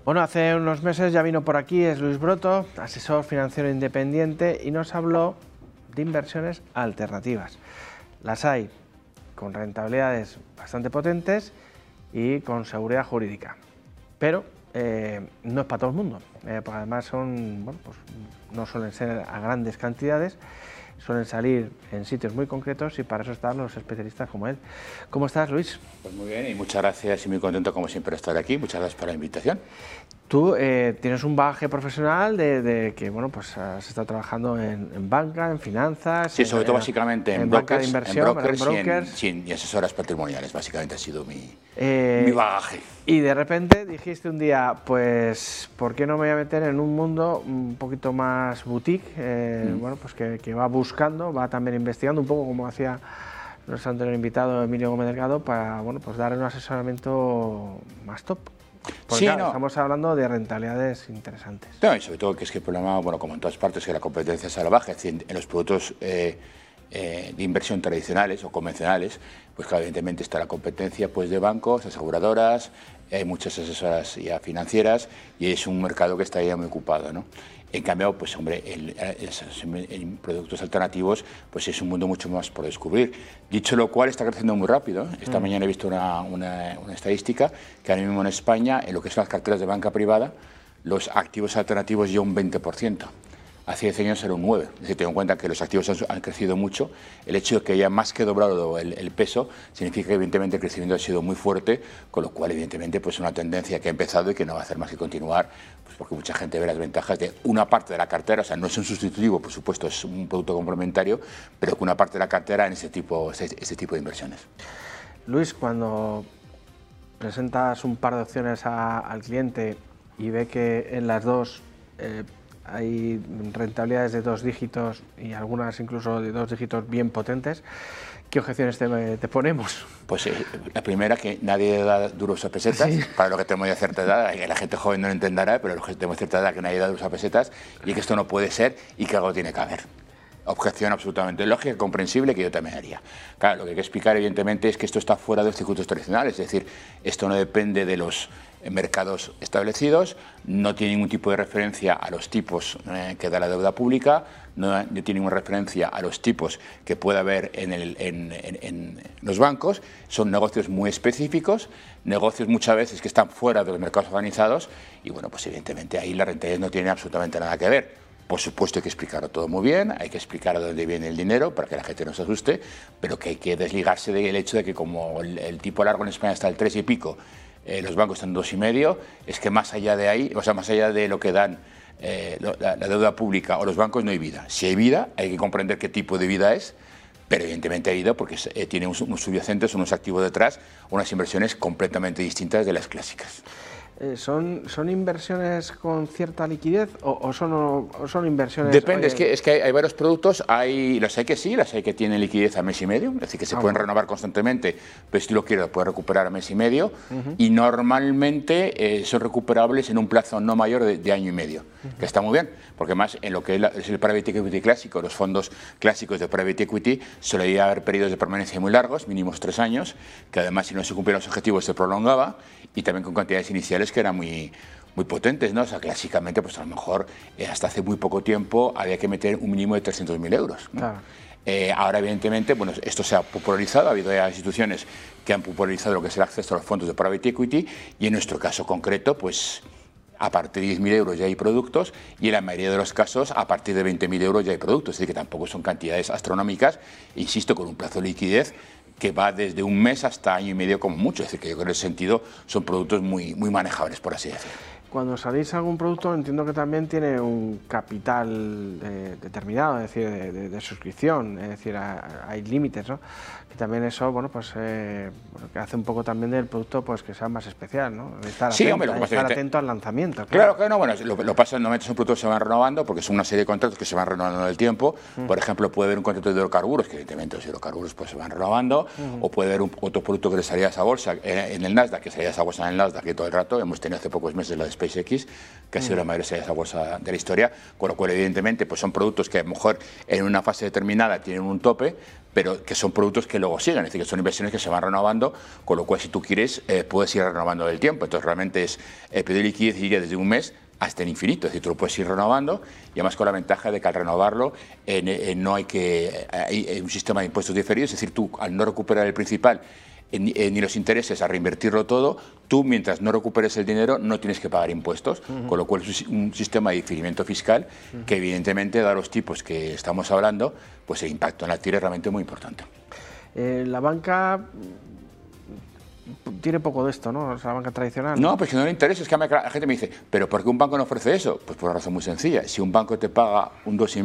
Bueno, hace unos meses ya vino por aquí, es Luis Broto, asesor financiero independiente, y nos habló de inversiones alternativas. Las hay con rentabilidades bastante potentes y con seguridad jurídica, pero no es para todo el mundo, porque además no suelen ser a grandes cantidades, suelen salir en sitios muy concretos y para eso están los especialistas como él. ¿Cómo estás, Luis? Pues muy bien y muchas gracias y muy contento como siempre de estar aquí. Muchas gracias por la invitación. Tú tienes un bagaje profesional de que pues has estado trabajando en banca, en finanzas. Sí, sobre todo básicamente en banca brokers, de inversión, en brokers. Y asesoras patrimoniales, básicamente ha sido mi bagaje. Y de repente dijiste un día, pues, ¿por qué no me voy a meter en un mundo un poquito más boutique? Que va buscando, va también investigando, un poco como hacía nuestro anterior invitado Emilio Gómez Delgado, para dar un asesoramiento más top. Porque claro, estamos hablando de rentabilidades interesantes. No, y sobre todo que es que el problema, como en todas partes, que la competencia es salvaje. Es decir, en los productos de inversión tradicionales o convencionales, pues claro, evidentemente está la competencia pues de bancos, aseguradoras, hay muchas asesoras ya financieras y es un mercado que está ya muy ocupado, ¿no? En cambio, pues hombre, en productos alternativos, pues es un mundo mucho más por descubrir. Dicho lo cual, está creciendo muy rápido. Esta mañana he visto una estadística que ahora mismo en España, en lo que son las carteras de banca privada, los activos alternativos ya un 20%. Hace 10 años era un 9%. Es decir, tengo en cuenta que los activos han crecido mucho. El hecho de que haya más que doblado el peso significa que evidentemente el crecimiento ha sido muy fuerte, con lo cual evidentemente pues una tendencia que ha empezado y que no va a hacer más que continuar, pues porque mucha gente ve las ventajas de una parte de la cartera, o sea, no es un sustitutivo, por supuesto, es un producto complementario, pero que una parte de la cartera en ese tipo de inversiones. Luis, cuando presentas un par de opciones al cliente y ve que en las dos hay rentabilidades de 2 dígitos y algunas incluso de 2 dígitos bien potentes, ¿qué objeciones te ponemos? Pues la primera, que nadie da duros a pesetas, sí. Para lo que tenemos de cierta edad, que la gente joven no lo entenderá, pero los que tenemos cierta edad, que nadie da duros a pesetas, y que esto no puede ser y que algo tiene que haber. Objeción absolutamente lógica y comprensible que yo también haría. Claro, lo que hay que explicar evidentemente es que esto está fuera de los circuitos tradicionales, es decir, esto no depende de los mercados establecidos, no tiene ningún tipo de referencia a los tipos que da la deuda pública, no tiene ninguna referencia a los tipos que pueda haber en los bancos, son negocios muy específicos, negocios muchas veces que están fuera de los mercados organizados y bueno, pues evidentemente ahí la rentabilidad no tiene absolutamente nada que ver. Por supuesto hay que explicarlo todo muy bien, hay que explicar de dónde viene el dinero para que la gente no se asuste, pero que hay que desligarse del hecho de que como el tipo largo en España está al 3 y pico, los bancos están 2,5, es que más allá de ahí, o sea, más allá de lo que dan la deuda pública o los bancos, no hay vida. Si hay vida, hay que comprender qué tipo de vida es, pero evidentemente hay vida porque tiene unos subyacentes, unos activos detrás, unas inversiones completamente distintas de las clásicas. ¿Son inversiones con cierta liquidez o son inversiones...? Depende, es que hay varios productos, las hay que sí, las hay que tienen liquidez a mes y medio, es decir, que se pueden renovar constantemente, pero si lo quieres lo puedes recuperar a mes y medio, y normalmente son recuperables en un plazo no mayor de año y medio, que está muy bien, porque más en lo que es el private equity clásico, los fondos clásicos de private equity, solía haber periodos de permanencia muy largos, mínimos 3 años, que además si no se cumplían los objetivos se prolongaba, y también con cantidades iniciales que eran muy potentes, ¿no? O sea, clásicamente, pues a lo mejor hasta hace muy poco tiempo había que meter un mínimo de 300.000 euros, ¿no? Claro. Ahora, evidentemente, bueno, esto se ha popularizado, ha habido ya instituciones que han popularizado lo que es el acceso a los fondos de private equity y en nuestro caso concreto, pues a partir de 10.000 euros ya hay productos y en la mayoría de los casos a partir de 20.000 euros ya hay productos, es decir, que tampoco son cantidades astronómicas, insisto, con un plazo de liquidez que va desde un mes hasta año y medio como mucho, es decir, que yo creo que en ese sentido son productos muy manejables, por así decirlo. Cuando salís algún producto entiendo que también tiene un capital determinado, es decir, de suscripción, es decir, hay límites, ¿no? Y también eso, bueno, pues que hace un poco también del producto pues que sea más especial, ¿no? Estar atento al lanzamiento. Claro que no, bueno, lo pasa normalmente son productos que se van renovando porque son una serie de contratos que se van renovando en el tiempo. Por ejemplo, puede haber un contrato de hidrocarburos, que evidentemente los hidrocarburos pues se van renovando, o puede haber otro producto que le salía a esa bolsa en el Nasdaq, que salía a esa bolsa en el Nasdaq que todo el rato, hemos tenido hace pocos meses la despedida SpaceX, que ha sido la mayor estrella de esa bolsa de la historia, con lo cual evidentemente pues son productos que a lo mejor en una fase determinada tienen un tope, pero que son productos que luego siguen, es decir, que son inversiones que se van renovando, con lo cual si tú quieres puedes ir renovando del tiempo. Entonces realmente es pedir liquidez y desde un mes hasta el infinito, es decir, tú lo puedes ir renovando y además con la ventaja de que al renovarlo no hay un sistema de impuestos diferidos, es decir, tú al no recuperar el principal ni los intereses a reinvertirlo todo, tú mientras no recuperes el dinero no tienes que pagar impuestos, con lo cual es un sistema de diferimiento fiscal que evidentemente, dado los tipos que estamos hablando, pues el impacto en la actividad es realmente muy importante. La banca tiene poco de esto, ¿no? O sea, la banca tradicional. No, pues que no le interesa, es que la gente me dice, ¿pero por qué un banco no ofrece eso? Pues por una razón muy sencilla, si un banco te paga un 2,5